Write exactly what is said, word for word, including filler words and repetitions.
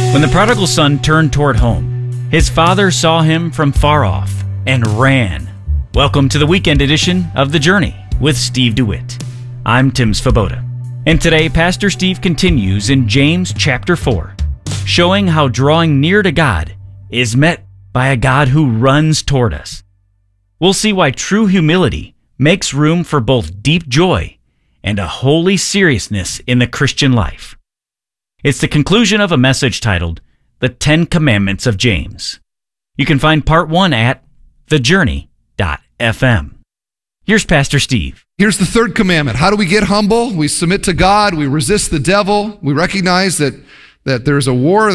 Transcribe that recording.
When the prodigal son turned toward home, his father saw him from far off and ran. Welcome to the weekend edition of The Journey with Steve DeWitt. I'm Tim Svoboda. And today, Pastor Steve continues in James chapter four, showing how drawing near to God is met by a God who runs toward us. We'll see why true humility makes room for both deep joy and a holy seriousness in the Christian life. It's the conclusion of a message titled, The Ten Commandments of James. You can find part one at the journey dot f m. Here's Pastor Steve. Here's the third commandment. How do we get humble? We submit to God. We resist the devil. We recognize that, that there's a war